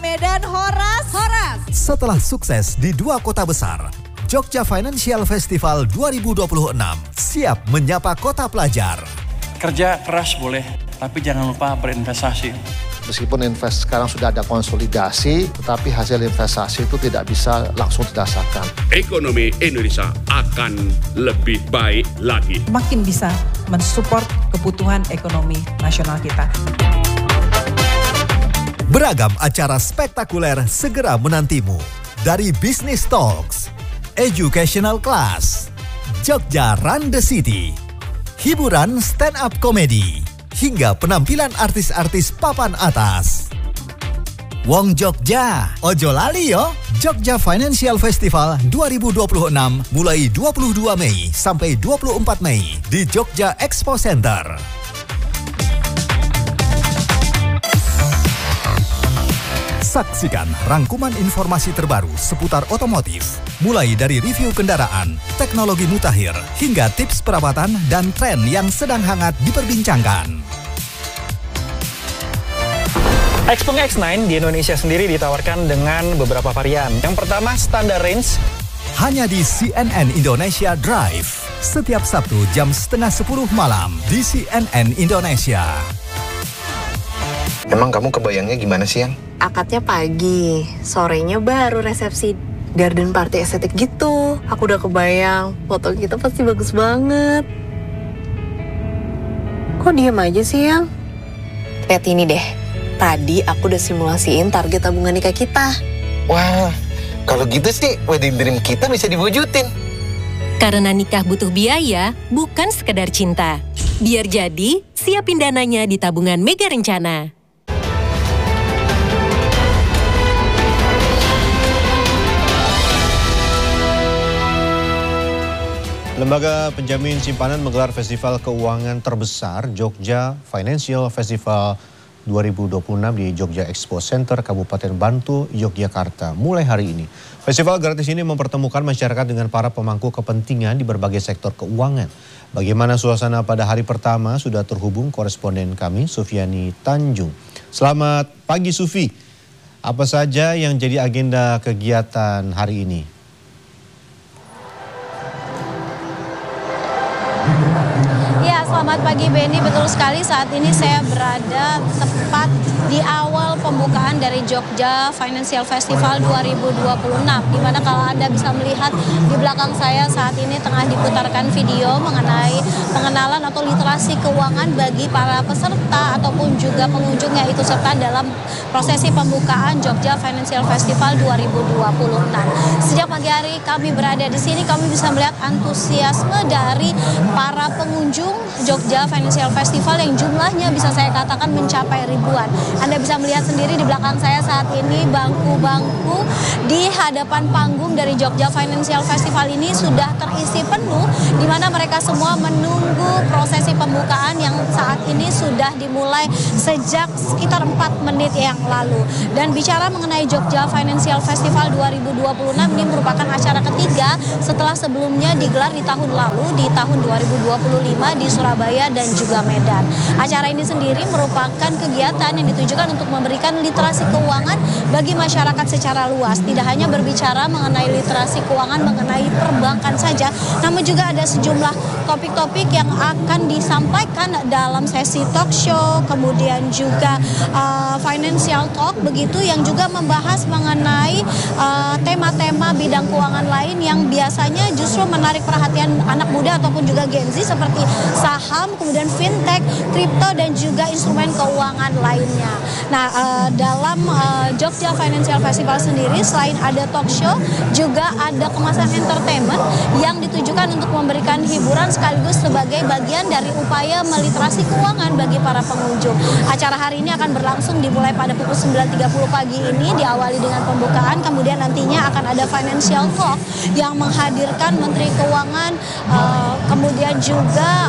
Medan, Horas. Setelah sukses di 2 kota besar, Jogja Financial Festival 2026 siap menyapa kota pelajar. Kerja keras boleh, tapi jangan lupa berinvestasi. Meskipun sekarang sudah ada konsolidasi, tetapi hasil investasi itu tidak bisa langsung dirasakan. Ekonomi Indonesia akan lebih baik lagi. Makin bisa mensupport kebutuhan ekonomi nasional kita. Beragam acara spektakuler segera menantimu. Dari Business Talks, Educational Class, Jogja Run the City, hiburan stand-up comedy, hingga penampilan artis-artis papan atas. Wong Jogja, ojo lali yo. Jogja Financial Festival 2026 mulai 22 Mei sampai 24 Mei di Jogja Expo Center. Saksikan rangkuman informasi terbaru seputar otomotif, mulai dari review kendaraan, teknologi mutakhir, hingga tips perawatan dan tren yang sedang hangat diperbincangkan. Xpeng X9 di Indonesia sendiri ditawarkan dengan beberapa varian. Yang pertama, standar range. Hanya di CNN Indonesia Drive, setiap Sabtu jam 9:30 malam di CNN Indonesia. Emang kamu kebayangnya gimana sih, Yang? Akadnya pagi, sorenya baru resepsi garden party estetik gitu. Aku udah kebayang, foto kita pasti bagus banget. Kok diem aja sih, Yang? Lihat ini deh, tadi aku udah simulasiin target tabungan nikah kita. Wah, kalau gitu sih wedding dream kita bisa diwujudin. Karena nikah butuh biaya, bukan sekedar cinta. Biar jadi, siapin dananya di tabungan Mega Rencana. Lembaga Penjamin Simpanan menggelar festival keuangan terbesar Jogja Financial Festival 2026 di Jogja Expo Center, Kabupaten Bantul, Yogyakarta mulai hari ini. Festival gratis ini mempertemukan masyarakat dengan para pemangku kepentingan di berbagai sektor keuangan. Bagaimana suasana pada hari pertama sudah terhubung koresponden kami Sufiani Tanjung. Selamat pagi Sufi. Apa saja yang jadi agenda kegiatan hari ini? Ya, selamat pagi Benny. Betul sekali, saat ini saya berada tepat di awal pembukaan dari Jogja Financial Festival 2026. Di mana kalau Anda bisa melihat di belakang saya saat ini tengah diputarkan video mengenai pengenalan atau literasi keuangan bagi para peserta ataupun juga pengunjung yang ikut serta dalam prosesi pembukaan Jogja Financial Festival 2026. Sejak pagi hari kami berada di sini, kami bisa melihat antusiasme dari para pengunjung Jogja Financial Festival yang jumlahnya bisa saya katakan mencapai ribuan. Anda bisa melihat sendiri di belakang saya saat ini bangku-bangku di hadapan panggung dari Jogja Financial Festival ini sudah terisi penuh, di mana mereka semua menunggu prosesi pembukaan yang saat ini sudah dimulai sejak sekitar 4 menit yang lalu. Dan bicara mengenai Jogja Financial Festival 2026 ini merupakan acara ketiga setelah sebelumnya digelar di tahun lalu di tahun 2025 di Surabaya dan juga Medan. Acara ini sendiri merupakan kegiatan yang ditujukan untuk memberikan literasi keuangan bagi masyarakat secara luas. Tidak hanya berbicara mengenai literasi keuangan mengenai perbankan saja, namun juga ada sejumlah topik-topik yang akan disampaikan dalam sesi talk show, kemudian juga financial talk begitu, yang juga membahas mengenai tema-tema bidang keuangan lain yang biasanya justru menarik perhatian anak muda ataupun juga Gen Z seperti saham, kemudian fintech, kripto dan juga instrumen keuangan lainnya. Nah, dalam Jogja Financial Festival sendiri selain ada talk show, juga ada kemasan entertainment yang ditujukan untuk memberikan hiburan sekaligus sebagai bagian dari upaya meliterasi keuangan bagi para pengunjung. Acara hari ini akan berlangsung dimulai pada pukul 9.30 pagi ini, diawali dengan pembukaan, kemudian nantinya akan ada financial talk yang menghadirkan Menteri Keuangan, kemudian juga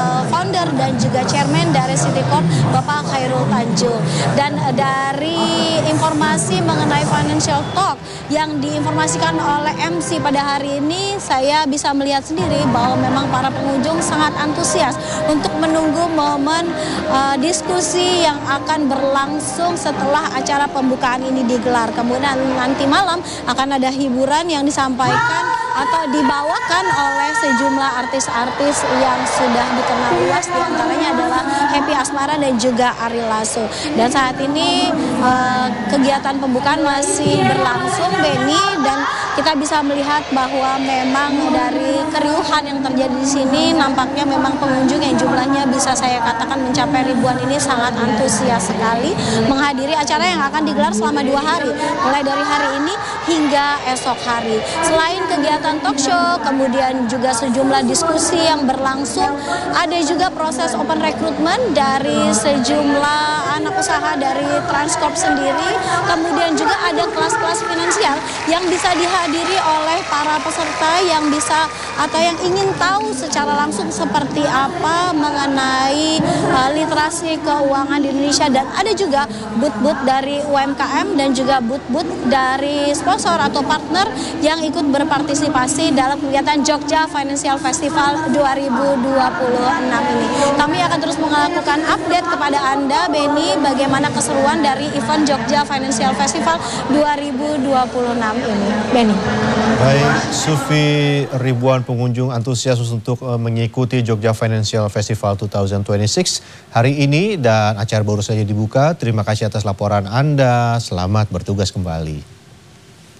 founder dan juga chairman dari City Corp, Bapak Khairul Tanjung. Dan dari informasi mengenai Financial Talk yang diinformasikan oleh MC pada hari ini, saya bisa melihat sendiri bahwa memang para pengunjung sangat antusias untuk menunggu momen diskusi yang akan berlangsung setelah acara pembukaan ini digelar. Kemudian nanti malam akan ada hiburan yang disampaikan atau dibawakan oleh sejumlah artis-artis yang sudah dikenal luas, diantaranya adalah Happy Asmara dan juga Ari Lasso. Dan saat ini kegiatan pembukaan masih berlangsung, Benny, dan kita bisa melihat bahwa memang dari keriuhan yang terjadi di sini nampaknya memang pengunjung yang jumlahnya bisa saya katakan mencapai ribuan ini sangat antusias sekali menghadiri acara yang akan digelar selama 2 hari, mulai dari hari ini hingga esok hari. Selain kegiatan talk show, kemudian juga sejumlah diskusi yang berlangsung, ada juga proses open recruitment dari sejumlah anak usaha dari Transcorp sendiri, kemudian juga ada kelas-kelas finansial yang bisa dihadiri oleh para peserta yang bisa atau yang ingin tahu secara langsung seperti apa mengenai literasi keuangan di Indonesia. Dan ada juga booth-booth dari UMKM dan juga booth-booth dari sponsor atau partner yang ikut berpartisipasi dalam kegiatan Jogja Financial Festival 2026 ini. Kami akan terus melakukan update kepada Anda, Benny, bagaimana keseruan dari event Jogja Financial Festival 2026 ini. Benny. Baik, Sufi, ribuan pengunjung antusias untuk mengikuti Jogja Financial Festival 2026 hari ini dan acara baru saja dibuka. Terima kasih atas laporan Anda. Selamat bertugas kembali.